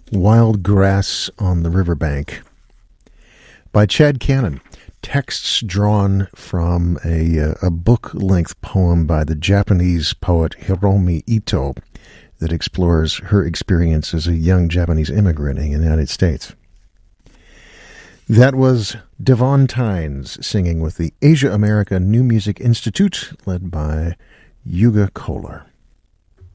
Wild Grass on the Riverbank by Chad Cannon. Texts drawn from a book-length poem by the Japanese poet Hiromi Ito that explores her experience as a young Japanese immigrant in the United States. That was Devon Tynes singing with the Asia America New Music Institute, led by Yuga Kolar.